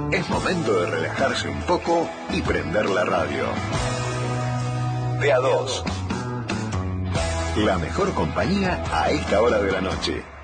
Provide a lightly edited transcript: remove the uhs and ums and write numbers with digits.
Es momento de relajarse un poco y prender la radio. De a dos. La mejor compañía a esta hora de la noche.